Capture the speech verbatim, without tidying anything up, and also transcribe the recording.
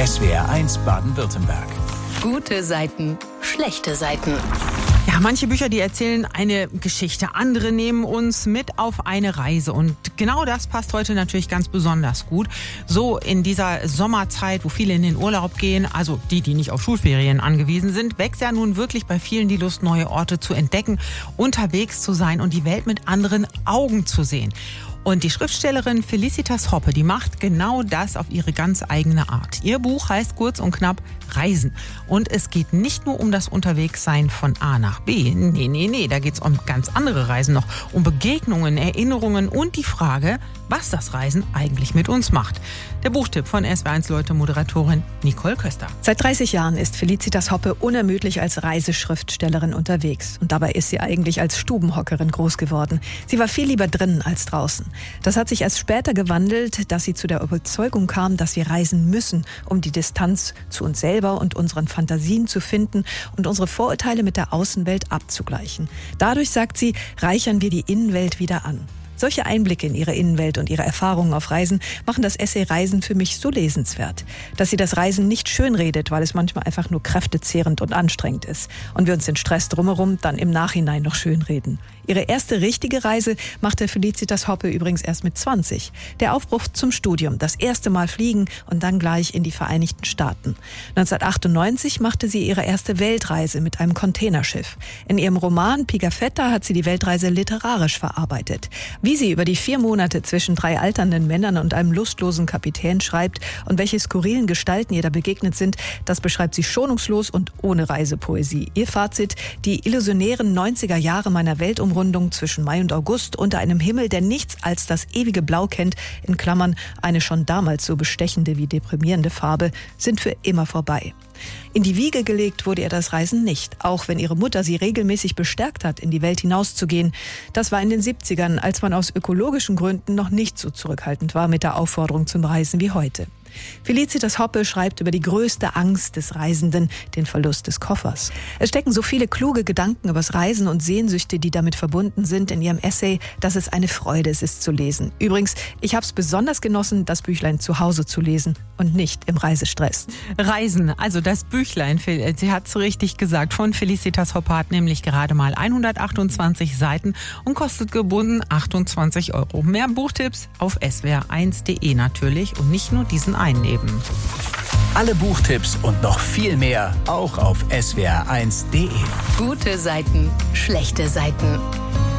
S W R eins Baden-Württemberg. Gute Seiten, schlechte Seiten. Ja, manche Bücher, die erzählen eine Geschichte. Andere nehmen uns mit auf eine Reise. Und genau das passt heute natürlich ganz besonders gut. So in dieser Sommerzeit, wo viele in den Urlaub gehen, also die, die nicht auf Schulferien angewiesen sind, wächst ja nun wirklich bei vielen die Lust, neue Orte zu entdecken, unterwegs zu sein und die Welt mit anderen Augen zu sehen. Und die Schriftstellerin Felicitas Hoppe, die macht genau das auf ihre ganz eigene Art. Ihr Buch heißt kurz und knapp Reisen. Und es geht nicht nur um das Unterwegssein von A nach B. Nee, nee, nee, da geht es um ganz andere Reisen noch. Um Begegnungen, Erinnerungen und die Frage, was das Reisen eigentlich mit uns macht. Der Buchtipp von S W R eins Leute-Moderatorin Nicole Köster. Seit dreißig Jahren ist Felicitas Hoppe unermüdlich als Reiseschriftstellerin unterwegs. Und dabei ist sie eigentlich als Stubenhockerin groß geworden. Sie war viel lieber drinnen als draußen. Das hat sich erst später gewandelt, dass sie zu der Überzeugung kam, dass wir reisen müssen, um die Distanz zu uns selber und unseren Fantasien zu finden und unsere Vorurteile mit der Außenwelt abzugleichen. Dadurch, sagt sie, reichern wir die Innenwelt wieder an. Solche Einblicke in ihre Innenwelt und ihre Erfahrungen auf Reisen machen das Essay Reisen für mich so lesenswert. Dass sie das Reisen nicht schönredet, weil es manchmal einfach nur kräftezehrend und anstrengend ist. Und wir uns den Stress drumherum dann im Nachhinein noch schönreden. Ihre erste richtige Reise machte Felicitas Hoppe übrigens erst mit zwanzig. Der Aufbruch zum Studium, das erste Mal fliegen und dann gleich in die Vereinigten Staaten. neunzehnhundertachtundneunzig machte sie ihre erste Weltreise mit einem Containerschiff. In ihrem Roman Pigafetta hat sie die Weltreise literarisch verarbeitet. Wie sie über die vier Monate zwischen drei alternden Männern und einem lustlosen Kapitän schreibt und welche skurrilen Gestalten ihr da begegnet sind, das beschreibt sie schonungslos und ohne Reisepoesie. Ihr Fazit: Die illusionären neunziger Jahre meiner Weltumrundung zwischen Mai und August unter einem Himmel, der nichts als das ewige Blau kennt, in Klammern eine schon damals so bestechende wie deprimierende Farbe, sind für immer vorbei. In die Wiege gelegt wurde ihr das Reisen nicht, auch wenn ihre Mutter sie regelmäßig bestärkt hat, in die Welt hinauszugehen. Das war in den siebzigern, als man aus ökologischen Gründen noch nicht so zurückhaltend war mit der Aufforderung zum Reisen wie heute. Felicitas Hoppe schreibt über die größte Angst des Reisenden, den Verlust des Koffers. Es stecken so viele kluge Gedanken übers Reisen und Sehnsüchte, die damit verbunden sind, in ihrem Essay, dass es eine Freude ist, es zu lesen. Übrigens, ich habe es besonders genossen, das Büchlein zu Hause zu lesen und nicht im Reisestress. Reisen, also das Büchlein, sie hat es richtig gesagt, von Felicitas Hoppe hat nämlich gerade mal hundertachtundzwanzig Seiten und kostet gebunden achtundzwanzig Euro. Mehr Buchtipps auf S W R eins Punkt de natürlich und nicht nur diesen einen nehmen. Alle Buchtipps und noch viel mehr auch auf S W R eins Punkt de. Gute Seiten, schlechte Seiten.